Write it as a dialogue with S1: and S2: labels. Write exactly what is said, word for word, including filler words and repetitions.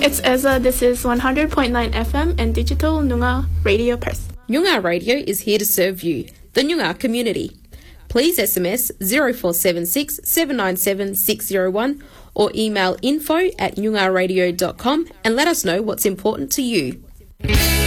S1: It's Ezra. This is one hundred point nine F M and Digital Noongar Radio Press.
S2: Noongar Radio is here to serve you, the Noongar community. Please S M S zero four seven six seven nine seven six zero one or email info at noongarradio dot com and let us know what's important to you.